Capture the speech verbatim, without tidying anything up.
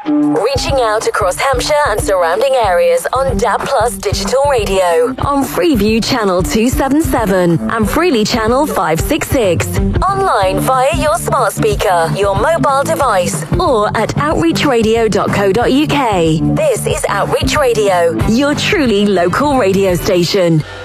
Reaching out across Hampshire and surrounding areas on D A B Plus Digital Radio. On Freeview Channel two seventy-seven and Freely Channel five sixty-six. Online via your smart speaker, your mobile device, or at outreach radio dot co dot uk. This is Outreach Radio, your truly local radio station.